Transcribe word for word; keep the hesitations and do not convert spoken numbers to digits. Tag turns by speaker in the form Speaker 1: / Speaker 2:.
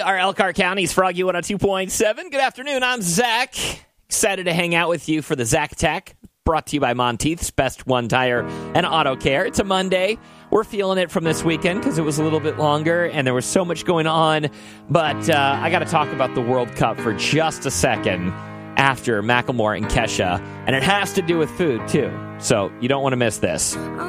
Speaker 1: We are Elkhart County's Froggy one oh two point seven. Good afternoon. I'm Zach. Excited to hang out with you for the Zach Tech, brought to you by Monteith's Best One Tire and Auto Care. It's a Monday. We're feeling it from this weekend because it was a little bit longer and there was so much going on. But uh, I got to talk about the World Cup for just a second after Macklemore and Kesha. And it has to do with food, too. So you don't want to miss this.